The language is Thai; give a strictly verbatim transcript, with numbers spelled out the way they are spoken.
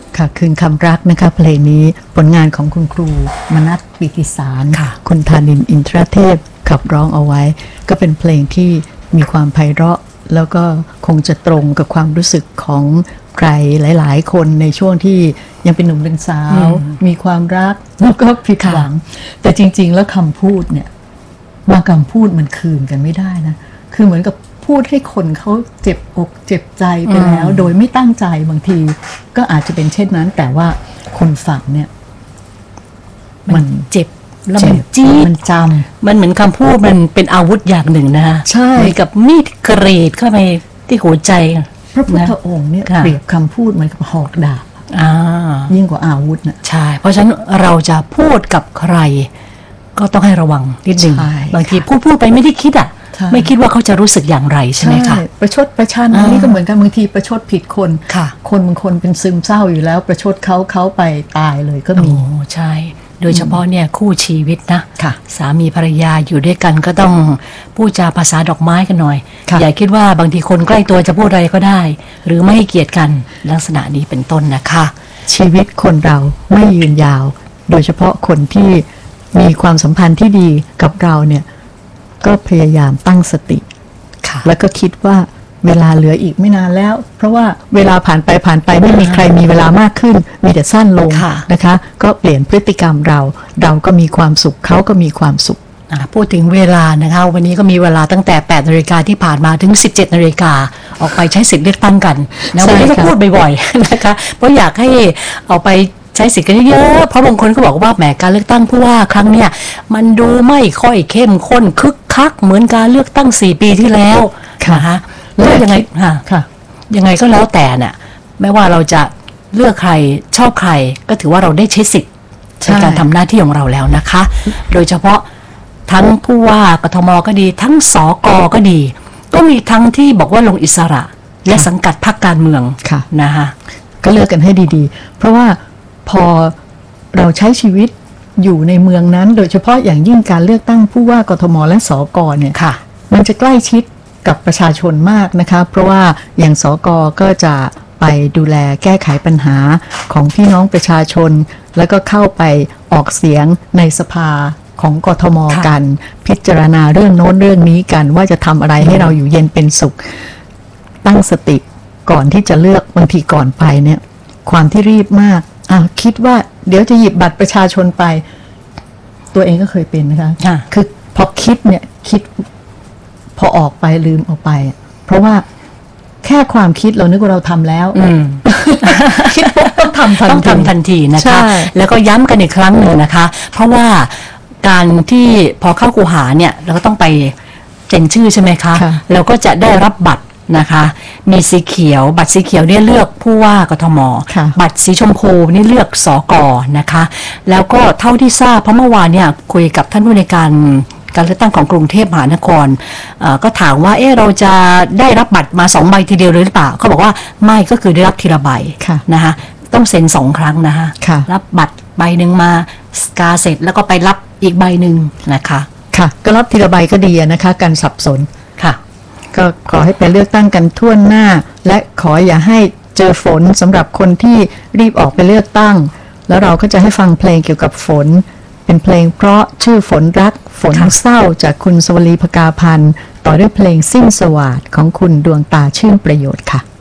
ค่ะคืนคำรักนะคะเพลงนี้ผลงานของคุณครูมนัสปิติสารคุณธานินทร์อินทรเทพขับร้องเอาไว้ก็เป็นเพลงที่มีความไพเราะแล้วก็คงจะตรงกับความรู้สึกของใครหลายๆคนในช่วงที่ยังเป็นหนุ่มเป็นสาวมีความรักแล้วก็ผิดหวังแต่จริงๆแล้วคำพูดเนี่ยบางคำพูดมันคืนกันไม่ได้นะคือเหมือนกับพูดให้คนเขาเจ็บอกเจ็บใจไปแล้วโดยไม่ตั้งใจบางทีก็อาจจะเป็นเช่นนั้นแต่ว่าคนฟังเนี่ยมันเจ็บแล้วมันจี๊ดมันจำมันเหมือนคำพูดมันเป็นอาวุธอย่างหนึ่งนะใช่เหมือนกับมีดกรีดเข้าไปที่หัวใจพระพุทธองค์เนี่ยเปรียบคำพูดเหมือนกับหอกดาบยิ่งกว่าอาวุธนะใช่เพราะฉะนั้นเราจะพูดกับใครก็ต้องให้ระวังนิดหนึ่งบางทีพูดพูดไปไม่ได้คิดอ่ะไม่คิดว่าเขาจะรู้สึกอย่างไรใช่ไหมคะประชดประชันอันนี้ก็เหมือนกันบางทีประชดผิดคนคนบางคนเป็นซึมเศร้าอยู่แล้วประชดเขาเขาไปตายเลยก็มีโอ้ใช่โดยเฉพาะเนี่ยคู่ชีวิตนะสามีภรรยาอยู่ด้วยกันก็ต้องพูดจาภาษาดอกไม้กันหน่อยอย่าคิดว่าบางทีคนใกล้ตัวจะพูดอะไรก็ได้หรือไม่ให้เกียรติกันลักษณะนี้เป็นต้นนะคะชีวิตคนเราไม่ยืนยาวโดยเฉพาะคนที่มีความสัมพันธ์ที่ดีกับเราเนี่ยก็พยายามตั้งสติแล้วก็คิดว่าเวลาเหลืออีกไม่นานแล้วเพราะว่าเวลาผ่านไปผ่านไปไม่มีใครมีเวลามากขึ้นมีแต่สั้นลงนะคะก็เปลี่ยนพฤติกรรมเราเราก็มีความสุขเขาก็มีความสุขพูดถึงเวลานะคะวันนี้ก็มีเวลาตั้งแต่แปดนาฬิกาที่ผ่านมาถึงสิบเจ็ดนาฬิกาออกไปใช้สิทธิ์เลือกตั้งกันนะวันนี้ก็พูดบ่อยๆนะคะเพราะอยากให้ออกไปใช้สิทธิ์กันเยอะเพราะบางคนก็บอกว่าแหมการเลือกตั้งผู้ว่าครั้งเนี้ยมันดูไม่ค่อยเข้มข้นคึกคักเหมือนการเลือกตั้งสี่ปีที่แล้วนะคะแล้วยังไงค่ะยังไงก็แล้วแต่น่ะไม่ว่าเราจะเลือกใครชอบใครก็ถือว่าเราได้ใช้สิทธิ์ในการทำหน้าที่ของเราแล้วนะคะโดยเฉพาะทั้งผู้ว่ากทมก็ดีทั้งสกก็ดีก็มีทั้งที่บอกว่าลงอิสระและสังกัดพรรคการเมืองนะคะก็เลือกกันให้ดีๆเพราะว่าพอเราใช้ชีวิตอยู่ในเมืองนั้นโดยเฉพาะอย่างยิ่งการเลือกตั้งผู้ว่ากทมและสกเนี่ยมันจะใกล้ชิดกับประชาชนมากนะคะเพราะว่าอย่างสกก็จะไปดูแลแก้ไขปัญหาของพี่น้องประชาชนแล้วก็เข้าไปออกเสียงในสภาของกทมกันพิจารณาเรื่องโน้นเรื่องนี้กันว่าจะทำอะไรให้เราอยู่เย็นเป็นสุขตั้งสติก่อนที่จะเลือกบางทีก่อนไปเนี่ยความที่รีบมากอ่ะคิดว่าเดี๋ยวจะหยิบบัตรประชาชนไปตัวเองก็เคยเป็นนะคะคือพอคิดเนี่ยคิดพอออกไปลืมออกไปเพราะว่าแค่ความคิดเรานึกว่าเราทำแล้วคิดต้องทำทันต้องทำทันทีนะคะแล้วก็ย้ำกันอีกครั้งหนึ่งนะคะเพราะว่าการที่พอเข้าคูหาเนี่ยเราก็ต้องไปเซ็นชื่อใช่ไหมคะเราก็จะได้รับบัตรนะคะมีสีเขียวบัตรสีเขียวเนี่ยเลือกผู้ว่ากทมบัตรสีชมพูนี่เลือกสกนะคะแล้วก็เท่าที่ทราบเพราะเมื่อวานเนี่ยคุยกับท่านผู้ในการการเลือกตั้งของกรุงเทพมหานครก็ถามว่าเออเราจะได้รับบัตรมาสองใบทีเดียวหรือเปล่าเขาบอกว่าไม่ก็คือได้รับทีละใบนะคะต้องเซ็นสองครั้งนะคะรับบัตรใบหนึ่งมากาเสร็จแล้วก็ไปรับอีกใบหนึ่งนะคะค่ะก็รับทีละใบก็ดีนะคะการสับสนค่ะก็ขอให้ไปเลือกตั้งกันทั่วหน้าและขออย่าให้เจอฝนสำหรับคนที่รีบออกไปเลือกตั้งแล้วเราก็จะให้ฟังเพลงเกี่ยวกับฝนเป็นเพลงเพราะชื่อฝนรักฝนเศร้าจากคุณสวลีภกาพันธ์ต่อด้วยเพลงสิ้นสวาทของคุณดวงตาชื่นประโยชน์ค่ะ